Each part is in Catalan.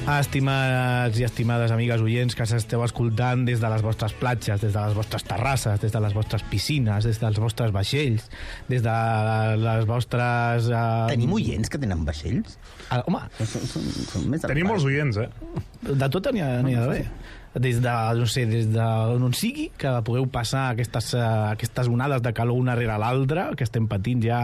Estimats i estimades amigues oients que s'esteu escoltant des de les vostres platges, des de les vostres terrasses, des de les vostres piscines, des dels vostres vaixells, des de les vostres... Tenim oients que tenen vaixells? Home, Són més Tenim molts oients, de tot n'hi ha d'haver. Des de, no sé, des d'on sigui, que pugueu passar aquestes onades de calor una rere l'altra, que estem patint ja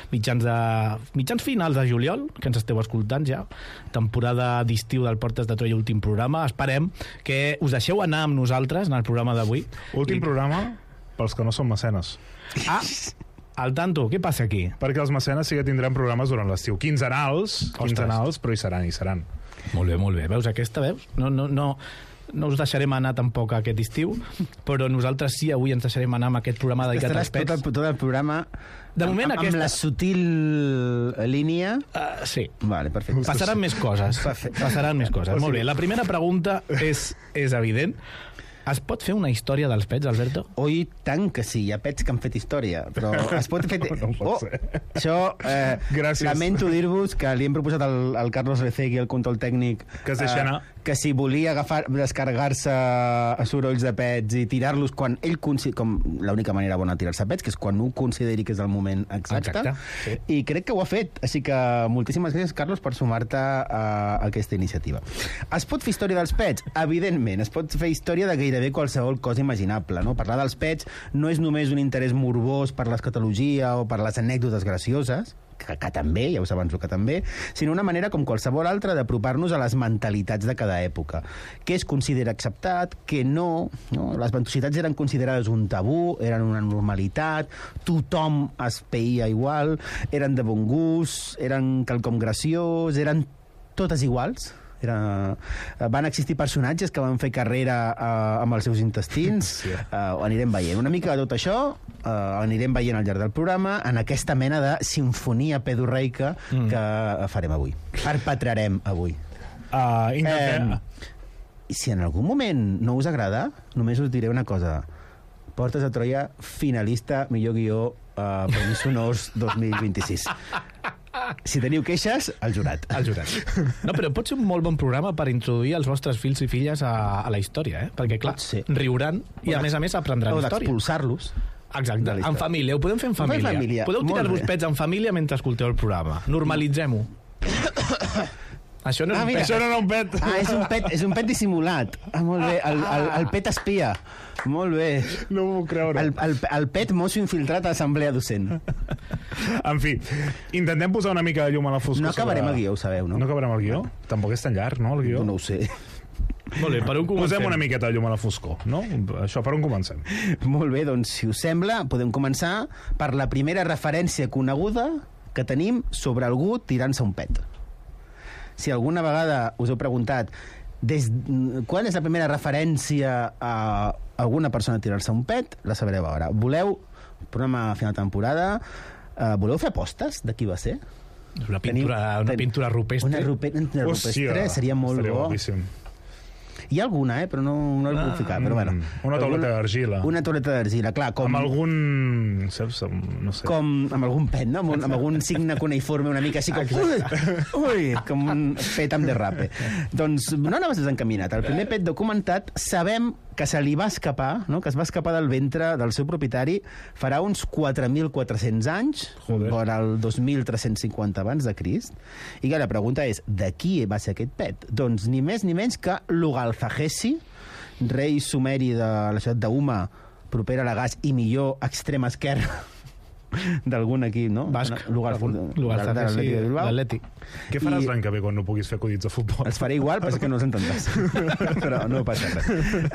mitjans finals de juliol, que ens esteu escoltant ja, temporada d'estiu del Portes de Troia, últim programa. Esperem que us deixeu anar amb nosaltres en el programa d'avui. Últim programa pels que no són mecenes. Al tanto, què passa aquí? Perquè els mecenes sí que tindrem programes durant l'estiu. Quinzenals, però hi seran. Molt bé. Veus aquesta, veus? No us deixarem anar tampoc aquest estiu, però nosaltres sí, avui ens deixarem anar amb aquest programa dedicat als pets. Tot el programa de moment amb la sutil línia... Sí. Vale, perfecte. Passaran més coses. Molt bé, la primera pregunta és evident. Es pot fer una història dels pets, Alberto? Oi, tant que sí, hi ha pets que han fet història, però es pot fer... No pot ser. Això, Gràcies. lamento dir-vos que li hem proposat al Carlos Recegui, el control tècnic, que es deixi anar. Que si volia descarregar-se sorolls de pets i tirar-los quan ell com l'única manera bona de tirar-se pets, que és quan ho consideri que és el moment exacte. Sí. I crec que ho ha fet, així que moltíssimes gràcies, Carlos, per sumar-te a aquesta iniciativa. Es pot fer història dels pets? Evidentment, es pot fer història de gairebé qualsevol cosa imaginable, no? Parlar dels pets no és només un interès morbós per l'escatologia o per les anècdotes gracioses, que també, ja us avanço que també, sinó una manera com qualsevol altra d'apropar-nos a les mentalitats de cada època. Què es considera acceptat, què no? Les ventositats eren considerades un tabú, eren una normalitat, tothom es peïa igual, eren de bon gust, eren quelcom graciós, eren totes iguals. Van existir personatges que van fer carrera amb els seus intestins. Sí. Anirem veient una mica de tot això, anirem veient al llarg del programa en aquesta mena de sinfonia pedorreica que farem avui, perpetrarem avui. Si en algun moment no us agrada, només us diré una cosa: Portes de Troia, finalista millor guió Premis Sonors 2026. Si teniu queixes, al jurat. No, però pot ser un molt bon programa per introduir els vostres fills i filles a la història, perquè, clar, riuran i, a més aprendran història. O d'expulsar-los. Exacte, en família. Ho podem fer en família. Podeu tirar-vos pets en família mentre escolteu el programa. Normalitzem-ho. Això no és un pet. És un pet dissimulat. Molt bé, el pet espia. Molt bé. No m'ho puc creure. El pet mosso infiltrat a l'assemblea docent. En fi, intentem posar una mica de llum a la foscor. No acabarem el guió, ho sabeu, no? No acabarem el guió? Tampoc és tan llarg, no, el guió? No ho sé. Molt bé, per on comencem? Posem una miqueta de llum a la foscor, no? Això, per on comencem? Molt bé, doncs, si us sembla, podem començar per la primera referència coneguda que tenim sobre algú tirant-se un pet. Si alguna vegada us heu preguntat quan és la primera referència a alguna persona tirar-se un pet, la sabreu ara. Voleu, programa a final de temporada, voleu fer apostes de qui va ser? Una pintura rupestre. Una rupestre seria molt bo. Guapíssim. Hi ha alguna, però no el puc ficar. Però bueno, una tauleta d'argila. Una tauleta d'argila, clar. Amb algun... no sé. Com amb algun pet, no? Amb algun signe cuneïforme una mica així com... Ui, com un pet amb derrape. Doncs no anaves desencaminat. El primer pet documentat sabem que se li va escapar, no? Que es va escapar del ventre del seu propietari farà uns 4.400 anys, vora el 2.350 abans de Crist. I que la pregunta és, de qui va ser aquest pet? Doncs ni més ni menys que Lugalzagesi, rei sumeri de la ciutat d'Uma, propera a Lagàs i millor extrem esquerre d'algun equip, no? Basc. Lugalzagesi de l'Atlètic. Què faràs l'any que ve quan no puguis fer acudits de futbol? Els faré igual, però és que no els entendràs. Però no passa res.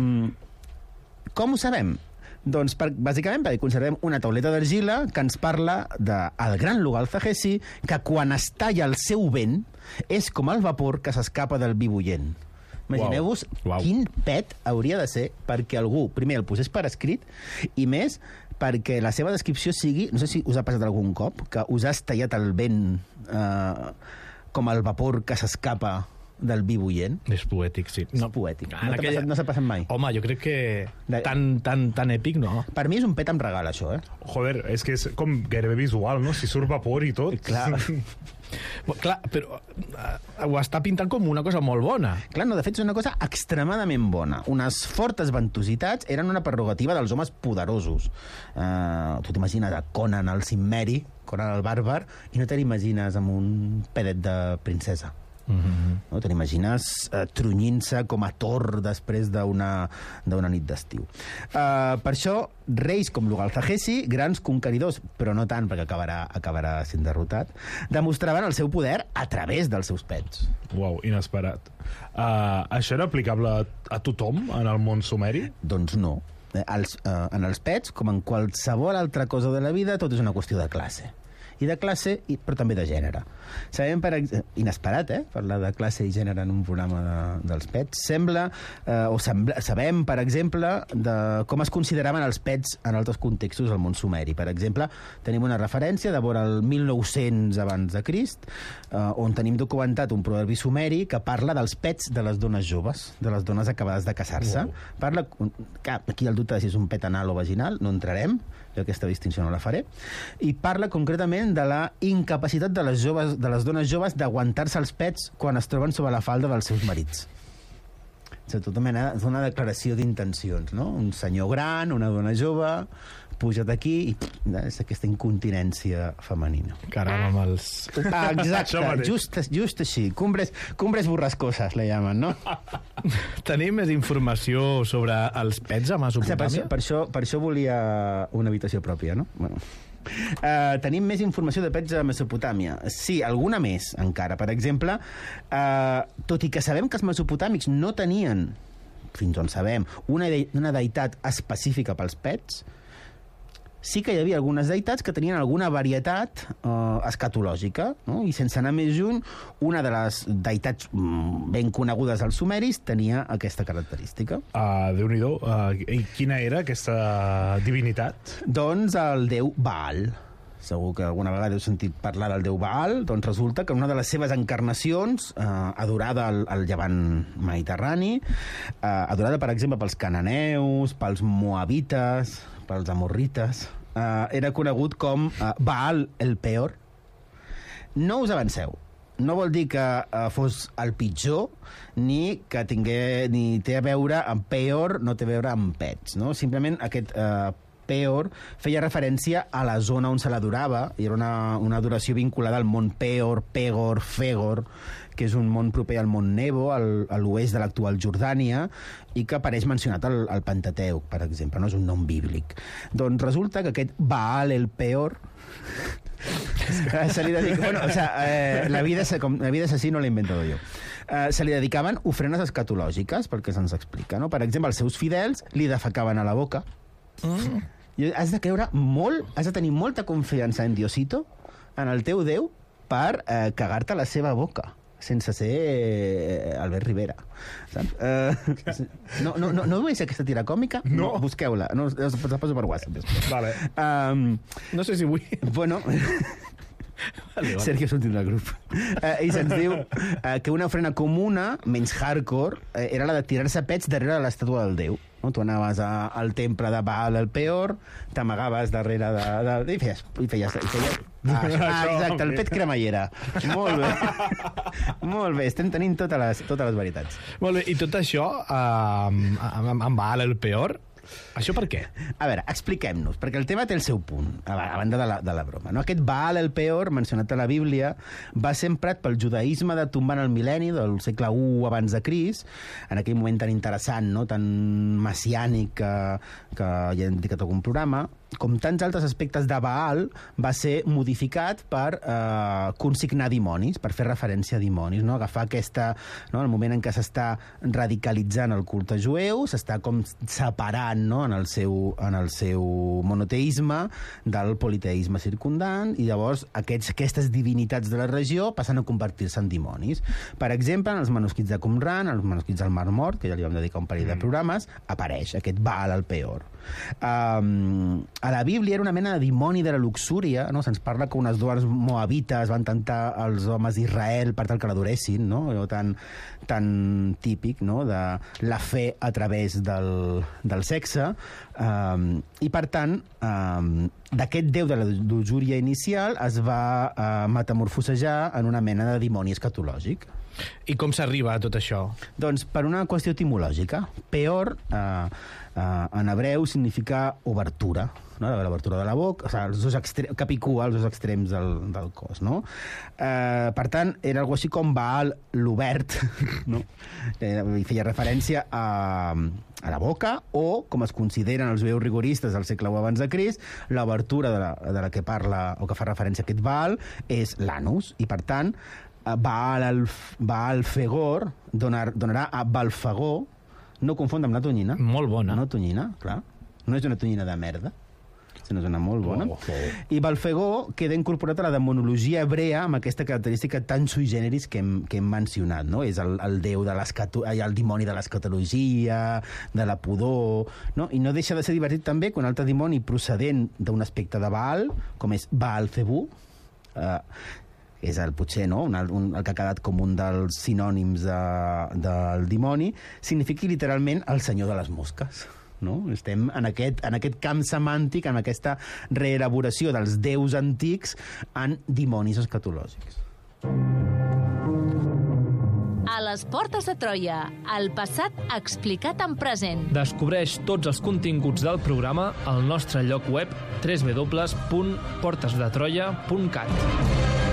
Com ho sabem? Doncs bàsicament perquè conservem una tauleta d'argila que ens parla del gran Lugalzagesi, que quan es talla el seu vent és com el vapor que s'escapa del vi bullent. Imagineu-vos quin pet hauria de ser perquè algú, primer, el posés per escrit, i més, perquè la seva descripció sigui, no sé si us ha passat algun cop, que us has tallat el vent com el vapor que s'escapa del vi bullent. És poètic, sí. És poètic. No s'ha passat mai. Home, jo crec que tan èpic, no. Per mi és un pet amb regal, això, Joder, és que és com gairebé visual, no? Si surt vapor i tot. Clar. Clar, però ho està pintant com una cosa molt bona. Clar, no, de fet és una cosa extremadament bona. Unes fortes ventositats eren una prerrogativa dels homes poderosos. Tu t'imagines a Conan el Cimmeri, Conan el bàrbar, i no te l'imagines amb un pedet de princesa. No? Te l'imagines trunyint-se com a Thor després d'una nit d'estiu. Per això, reis com l'Ugalzajesi, grans conqueridors, però no tant perquè acabarà sent derrotat, demostraven el seu poder a través dels seus pets. Uau, inesperat. Això era aplicable a tothom en el món sumeri? Doncs no. En els pets, com en qualsevol altra cosa de la vida, tot és una qüestió de classe. I de classe, però també de gènere. Sabem, inesperat, parlar de classe i gènere en un programa dels pets. Sabem, per exemple, de com es consideraven els pets en altres contextos del món sumeri. Per exemple, tenim una referència de vora el 1900 abans de Crist, on tenim documentat un proverbi sumeri que parla dels pets de les dones joves, de les dones acabades de casar-se. Parla, aquí el dubte de si és un pet anal o vaginal, no entrarem, jo aquesta distinció no la faré, i parla concretament de la incapacitat de les dones joves d'aguantar-se els pets quan es troben sobre la falda dels seus marits. És una declaració d'intencions, no? Un senyor gran, una dona jove, puja't aquí i és aquesta incontinència femenina. Caram, amb els... Exacte, just així. Cumbres borrascoses, la llamen, no? Tenim més informació sobre els pets a Mesopotàmia? Per això volia una habitació pròpia, no? Bueno. Tenim més informació de pets a Mesopotàmia. Sí, alguna més, encara. Per exemple, tot i que sabem que els mesopotàmics no tenien, fins on sabem, una deïtat específica pels pets, sí que hi havia algunes deïtats que tenien alguna varietat escatològica, no? I sense anar més lluny, una de les deïtats ben conegudes als sumeris tenia aquesta característica. Déu-n'hi-do. I quina era aquesta divinitat? Doncs el déu Baal. Segur que alguna vegada heu sentit parlar del déu Baal. Doncs resulta que una de les seves encarnacions, adorada al llevant mediterrani, adorada, per exemple, pels cananeus, pels moabites, pels amorrites, era conegut com Baal el Peor. No us avanceu. No vol dir que fos el pitjor, ni que té a veure amb Peor, no té a veure amb pets, no? Simplement aquest Peor feia referència a la zona on se l'adorava, i era una adoració vinculada al món Peor, Pegor, Fegor, que és un món proper al món Nebo, a l'oest de l'actual Jordània, i que apareix mencionat al Pentateuc, per exemple, no és un nom bíblic. Doncs resulta que aquest Baal el Peor se li dedica... Bueno, o sea, la vida és així, no l'he inventat jo. Se li dedicaven ofrenes escatològiques, perquè se'ns explica, no? Per exemple, els seus fidels li defecaven a la boca. Has de creure molt, has de tenir molta confiança en Diosito, en el teu Déu, per cagar-te a la seva boca, sense ser Albert Rivera. Saps? No veus aquesta tira còmica? No. Busqueu-la. No, la poso per WhatsApp. Vale. No sé si vull... Bueno... Vale. Sergio és l'últim del grup. I se'ns diu que una ofrena comuna, menys hardcore, era la de tirar-se pets darrere de l'estàtua del déu. No? Tu anaves al temple de Baal el Peor, t'amagaves darrere i feies exacte, el pet cremallera. Molt bé. Molt bé, estem tenint totes les veritats. Molt bé, i tot això amb Baal el Peor, això per què? A veure, expliquem-nos, perquè el tema té el seu punt, a banda de la broma. No? Aquest Baal el Peor, mencionat a la Bíblia, va ser emprat pel judaïsme de tombant el mil·lenni del segle I abans de Crist, en aquell moment tan interessant, no? Tan messiànic que ja hem dedicat algun programa. Com tants altres aspectes de Baal, va ser modificat per consignar dimonis, per fer referència a dimonis, no? Agafar aquesta... No? El moment en què s'està radicalitzant el culte jueu, s'està com separant, no? en el seu monoteisme del politeisme circundant, i llavors aquestes divinitats de la regió passen a convertir-se en dimonis. Per exemple, en els manuscrits de Qumran, els manuscrits del Mar Mort, que ja li vam dedicar un parell de programes, apareix aquest Baal el Peor. a la Bíblia era una mena de dimoni de la luxúria, no? Se'ns parla que unes dones moabites van tentar els homes d'Israel per tal que l'adoressin, no? Allò tan típic, no? De la fe a través del sexe. I, per tant, d'aquest déu de la luxúria inicial es va metamorfosejar en una mena de dimoni escatològic. I com s'arriba a tot això? Doncs per una qüestió etimològica. Peor, en hebreu, significa obertura, no? L'obertura de la boca, o sigui, capicua, els dos extrems del cos, no? Per tant, era algo així com Baal l'obert, no? I feia referència a la boca, o, com es consideren els jueus rigoristes del segle I abans de Crist, l'obertura de la que parla, o que fa referència a aquest Baal, és l'anus, i per tant, Baal Fegor donarà a Balfagor, no confondre amb la tonyina. Molt bona. No tonyina, clar. No és una tonyina de merda, sinó és una molt bona. I Balfagor queda incorporat a la demonologia hebrea amb aquesta característica tan sui generis que hem mencionat, no? És el déu de el dimoni de l'escatologia, de la pudor, no? I no deixa de ser divertit també que un altre dimoni procedent d'un aspecte de Baal, com és Baal-Zebú, és potser el que ha quedat com un dels sinònims del dimoni, signifiqui literalment el senyor de les mosques. No? Estem en aquest camp semàntic, en aquesta reelaboració dels déus antics en dimonis escatològics. A les portes de Troia, el passat explicat en present. Descobreix tots els continguts del programa al nostre lloc web www.portesdetroia.cat.